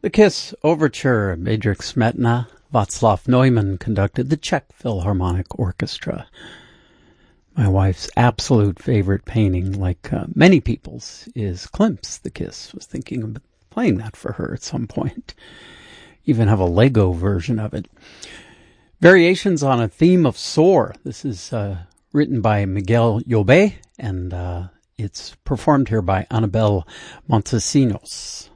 The Kiss Overture, Bedřich Smetana, Václav Neumann conducted, the Czech Philharmonic Orchestra. My wife's absolute favorite painting, like many people's, is Klimt's The Kiss. I was thinking of playing that for her at some point. Even have a Lego version of it. Variations on a Theme of Soar. This is written by Miguel Llobet, and it's performed here by Anabel Montesinos.